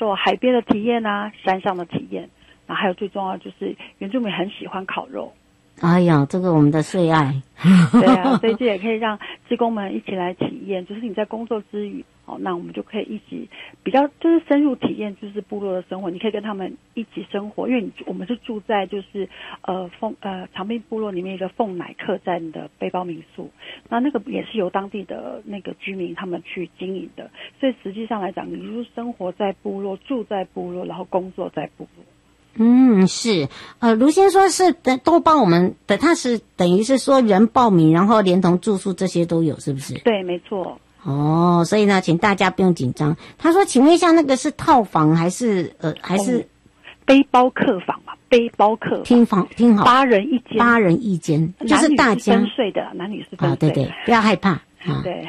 受海边的体验啊，山上的体验，然后还有最重要就是原住民很喜欢烤肉。 哎呀，这个我们的最爱。 对啊，所以这也可以让志工们一起来体验，就是你在工作之余，那我们就可以一起比较就是深入体验就是部落的生活，你可以跟他们一起生活，因为我们是住在就是长滨部落里面一个凤乃客栈的背包民宿，那个也是由当地的那个居民他们去经营的，所以实际上来讲，你就是生活在部落，住在部落，然后工作在部落。 是，卢先说是都帮我们的，他是等于是说人报名，然后连同住宿这些都有，是不是？ 对，没错。 哦，所以呢，请大家不用紧张。他说，请问一下，那个是套房还是背包客房嘛？背包客房听好 ，8人一间， 就是大家分睡的，男女是分睡的。 对，不要害怕。 对。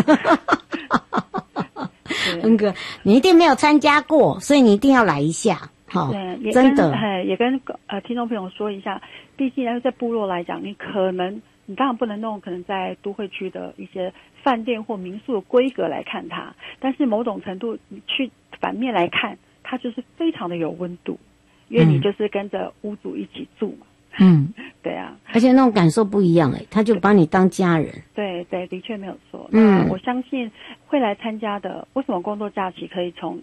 恩哥，你一定没有参加过，所以你一定要来一下。好，真的， 也跟听众朋友说一下，毕竟在部落来讲，你当然不能弄可能在都会区的一些饭店或民宿的规格来看它，但是某种程度你去反面来看，它就是非常的有温度，因为你就是跟着屋主一起住嘛。对啊， 而且那种感受不一样他就把你当家人。 对，的确没有错。我相信会来参加的，为什么工作假期可以从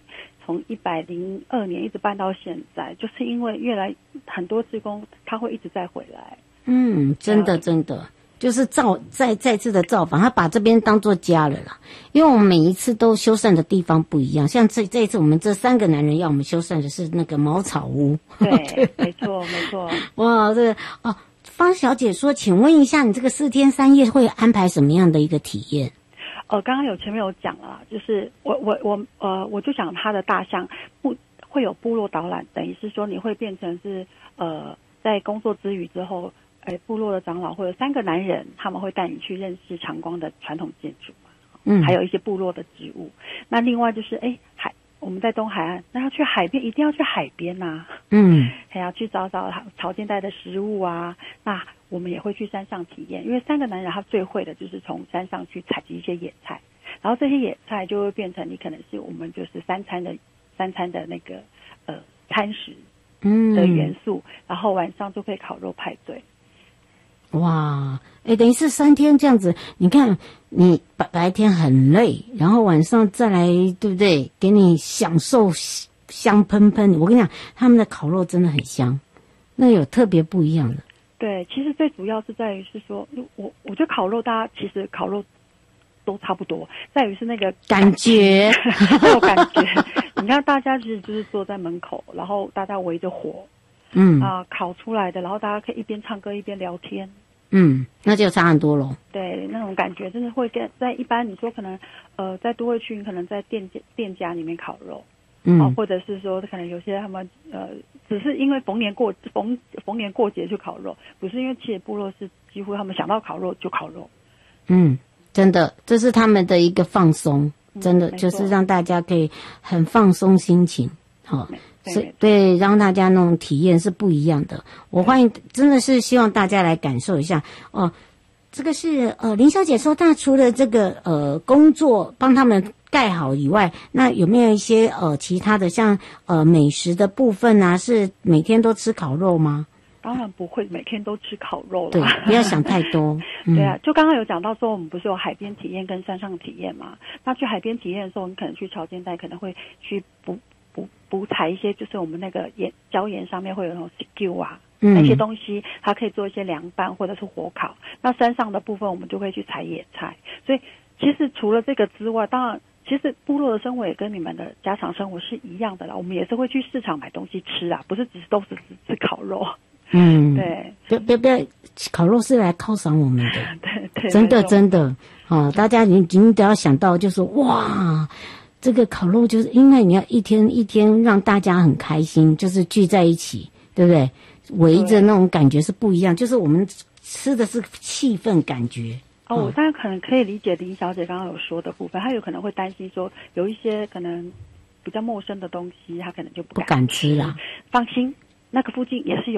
102年一直办到现在，就是因为很多志工他会一直再回来。 真的就是再次的造访，他把这边当作家了啦。因为我们每一次都修缮的地方不一样，像这一次我们这3个男人要我们修缮的是那个茅草屋。 对，没错。 哇，方小姐说，请问一下，你这个4天3夜会安排什么样的一个体验？ 刚刚前面有讲了，就是我就讲他的大象会有部落导览，等于是说你会变成是在工作之余之后，部落的长老会有3个男人，他们会带你去认识长光的传统建筑嘛，还有一些部落的植物。那另外就是我们在东海岸，那要去海边，一定要去海边呐。还要去找潮间带的食物啊。那我们也会去山上体验，因为3个男人他最会的就是从山上去采集一些野菜，然后这些野菜就会变成你可能是我们就是三餐的那个餐食的元素，然后晚上就可以烤肉派对。 哇，等于是3天这样子，你看你白天很累，然后晚上再来，对不对？给你享受香喷喷。我跟你讲，他们的烤肉真的很香，那有特别不一样的。 对，其实最主要是在于是说，我觉得烤肉大家其实烤肉都差不多，在于是那个感觉， 那种感觉。你看大家其实就是坐在门口，然后大家围着火，烤出来的，然后大家可以一边唱歌一边聊天。 那就差很多咯。 对，那种感觉真的会在一般你说可能在都会区，你可能在店家里面烤肉，或者是说可能有些他们只是因为逢年过节去烤肉，不是因为其实部落是几乎他们想到烤肉就烤肉。 真的，这是他们的一个放松，真的就是让大家可以很放松心情。对，让大家那种体验是不一样的。我欢迎，真的是希望大家来感受一下哦。这个是林小姐说，那除了这个工作帮他们盖好以外，那有没有一些其他的像美食的部分啊？是每天都吃烤肉吗？ 当然不会每天都吃烤肉了。 对，不要想太多。 对啊，就刚刚有讲到说，我们不是有海边体验跟山上体验嘛？那去海边体验的时候，你可能去潮间带，可能会去补采一些，就是我们那个礁岩上面会有那种 skew 啊，那些东西，它可以做一些凉拌或者是火烤。那山上的部分，我们就会去采野菜。所以其实除了这个之外，当然，其实部落的生活也跟你们的家常生活是一样的啦。我们也是会去市场买东西吃啊，不是都是吃烤肉。对， 不要，烤肉是来犒赏我们的。 对， 真的大家你都要想到，就是哇。这个烤肉就是因为你要一天一天让大家很开心，就是聚在一起，对不对？围着那种感觉是不一样，就是我们吃的是气氛感觉。 我当然可能可以理解林小姐刚刚有说的部分，她有可能会担心说有一些可能比较陌生的东西，她可能就不敢吃啦。 放心，那个附近也是有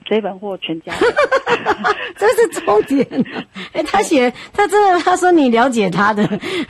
7或全家， 这是重点。他说你了解他的。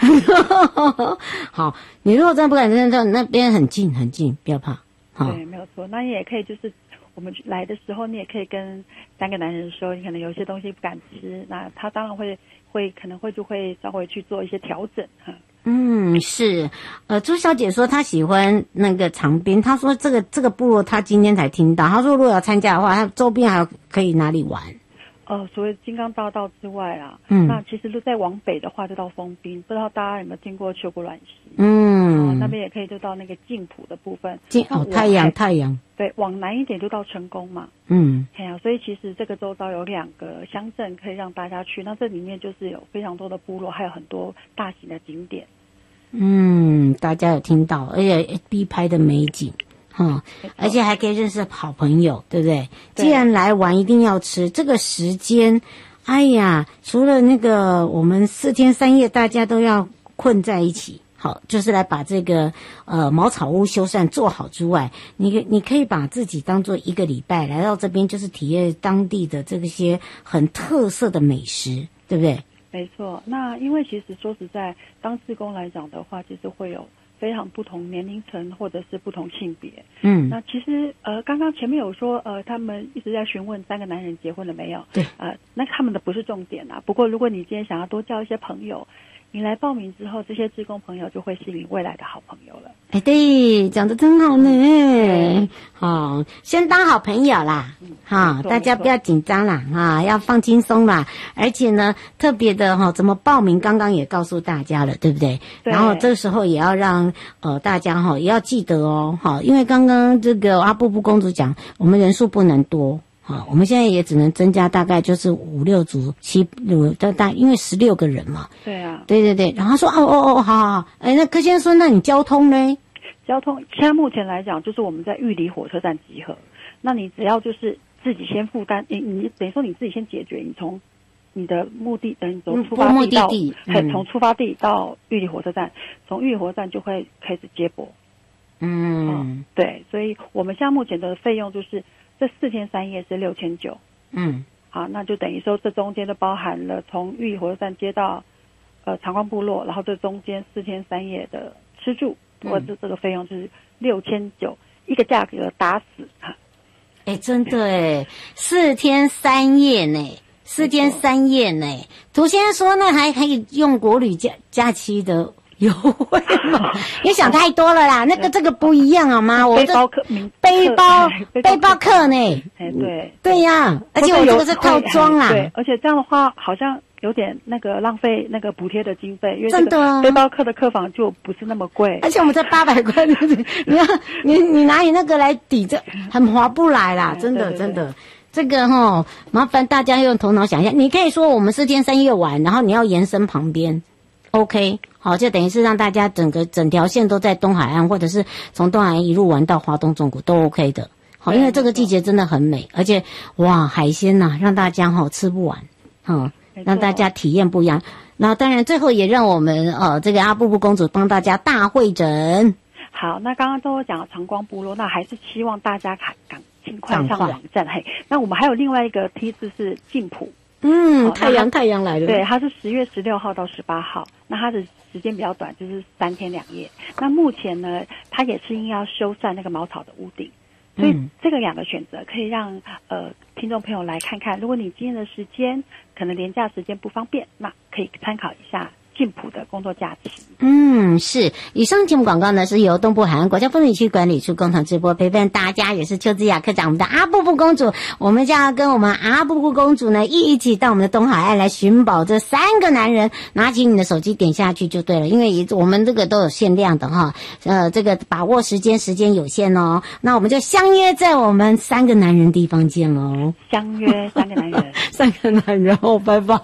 好，你如果真的不敢认真，那边很近，不要怕。好， 对，没有错。那你也可以就是我们来的时候，你也可以跟3个男人说，你可能有些东西不敢吃，那他当然可能就会稍微去做一些调整哈。 是，朱小姐说她喜欢那个长滨，她说这个部落她今天才听到，她说如果要参加的话，她周边还可以哪里玩？ 所谓金刚大道之外啊，那其实再往北的话就到丰滨，不知道大家有没有听过秋谷卵溪？那边也可以就到那个静浦的部分。 太阳。 对，往南一点就到成功嘛。所以其实这个周遭有2个乡镇可以让大家去，那这里面就是有非常多的部落，还有很多大型的景点。 大家有听到，而且必拍的美景。而且还可以认识好朋友，对不对？既然来玩，一定要吃。这个时间，哎呀，除了那个我们4天3夜大家都要困在一起，好，就是来把这个茅草屋修缮做好之外，你可以把自己当做1个礼拜来到这边，就是体验当地的这些很特色的美食，对不对？ 没错。那因为其实说实在，当志工来讲的话，其实会有非常不同年龄层或者是不同性别。那其实刚刚前面有说他们一直在询问3个男人结婚了没有？ 对。 那他们的不是重点啊。不过如果你今天想要多交一些朋友，你来报名之后，这些志工朋友就会是你未来的好朋友了。 对，讲得真好呢。好，先当好朋友啦。大家不要紧张啦，要放轻松啦。而且呢，特别的怎么报名，刚刚也告诉大家了，对不对？然后这时候也要让大家也要记得因为刚刚这个阿布布公主讲，我们人数不能多。我们现在也只能增加大概就是5、6组、7、6，因为16个人嘛。 对啊。 对。然后他说好。那柯先生说，那你交通呢？ 交通现在目前来讲，就是我们在玉里火车站集合。那你只要就是自己先负担，你等于说你自己先解决，你从你的目的等于从出发地到从出发地到玉里火车站，从玉里火车站就会开始接驳。对，所以我们现在目前的费用就是这4天3夜是6900。好，那就等于说这中间都包含了从玉里火车站接到长光部落，然后这中间4天3夜的吃住，或者这个费用就是6900，一个价格打死哈。 真的4天3夜呢，4天3夜呢。涂先生说，那还可以用国旅假期的优惠吗？你想太多了啦，这个不一样好吗？我背包客呢？对呀，而且我这个是套装啦。 对，而且这样的话好像有点那个浪费那个补贴的经费，因为真的背包客的客房就不是那么贵， 而且我们才800块，你拿你那个来抵，这很划不来啦，真的。这个麻烦大家用头脑想一下，你可以说我们4天3夜玩，然后你要延伸旁边 ，OK， 好，就等于是让大家整条线都在东海岸，或者是从东海岸一路玩到华东纵谷都 OK 的。好，因为这个季节真的很美，而且哇，海鲜让大家吃不完，让大家体验不一样。然后当然最后也让我们这个阿布布公主帮大家大会诊。 好，那刚刚都讲了长光部落，那还是希望大家尽快上网站。那我们还有另外一个梯次是静浦。 太阳来了。 对，它是10月16号到18号，那它的时间比较短，就是3天2夜。那目前呢，它也是因要修缮那个茅草的屋顶，所以这个2个选择可以让听众朋友来看看。如果你今天的时间可能连假时间不方便，那可以参考一下静浦的工作假期。 是。以上节目广告呢是由东部海岸国家风景区管理处共同直播，陪伴大家也是邱姿雅科长，我们的阿布布公主，我们就要跟我们阿布布公主呢一起到我们的东海岸来寻宝这3个男人。拿起你的手机点下去就对了，因为我们这个都有限量的这个把握时间有限哦。那我们就相约在我们3个男人地方见喽。 相约3个男人 3个男人拜拜。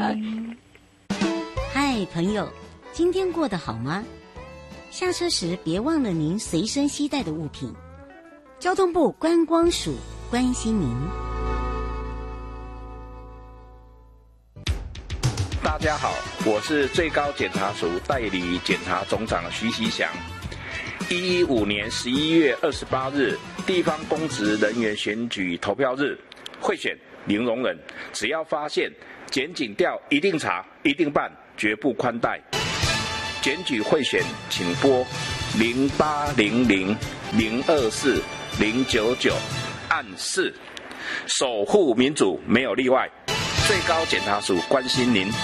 嗨，朋友，今天过得好吗？下车时别忘了您随身携带的物品。交通部观光署关心您。 大家好，我是最高检察署代理检察总长徐锡祥。115年11月28日，地方公职人员选举投票日， 会选零容忍，只要发现检警调一定查一定办，绝不宽待。检举贿选请拨0800-024-099按4，守护民主没有例外。最高检察署关心您。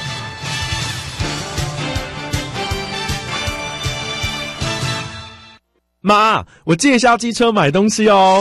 妈，我借一下机车买东西哦。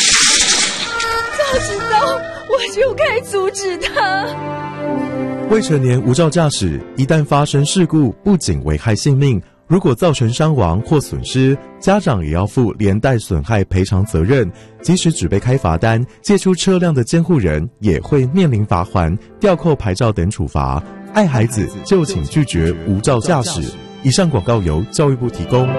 早知道我就该阻止他。 未成年无照驾驶，一旦发生事故，不仅危害性命，如果造成伤亡或损失，家长也要负连带损害赔偿责任。即使只被开罚单，借出车辆的监护人也会面临罚锾、吊扣牌照等处罚。爱孩子就请拒绝无照驾驶。以上广告由教育部提供。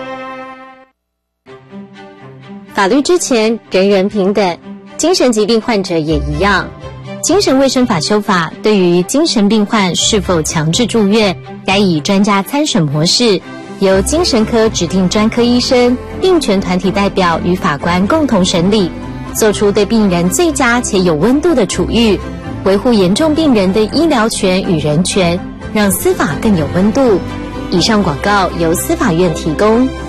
法律之前，人人平等，精神疾病患者也一样。精神卫生法修法对于精神病患是否强制住院，该以专家参审模式，由精神科指定专科医生、病权团体代表与法官共同审理，做出对病人最佳且有温度的处遇，维护严重病人的医疗权与人权，让司法更有温度。以上广告由司法院提供。